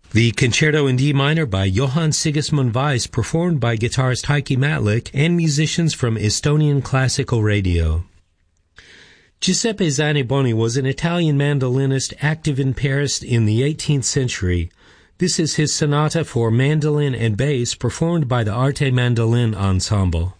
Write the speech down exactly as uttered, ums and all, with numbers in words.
The Concerto in D minor by Johann Sigismund Weiss, performed by guitarist Heikki Matlik and musicians from Estonian Classical Radio. Giuseppe Zanniboni was an Italian mandolinist active in Paris in the eighteenth century. This is his sonata for mandolin and bass, performed by the Arte Mandolin Ensemble.